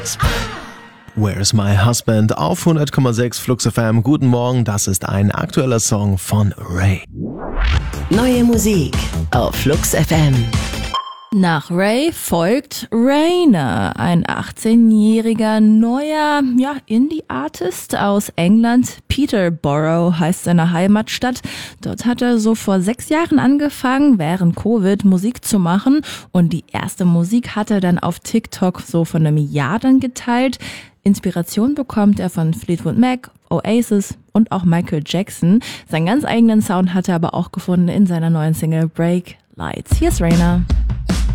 Where's My Husband auf 100,6 Flux FM. Guten Morgen, das ist ein aktueller Song von Ray. Neue Musik auf Flux FM. Nach Ray folgt Rainer, ein 18-jähriger neuer Indie-Artist aus England. Peterborough heißt seine Heimatstadt. Dort hat er so vor 6 Jahren angefangen, während Covid Musik zu machen. Und die erste Musik hat er dann auf TikTok so von einem Jahr dann geteilt. Inspiration bekommt er von Fleetwood Mac, Oasis und auch Michael Jackson. Seinen ganz eigenen Sound hat er aber auch gefunden in seiner neuen Single Break Lights. Hier ist Rainer.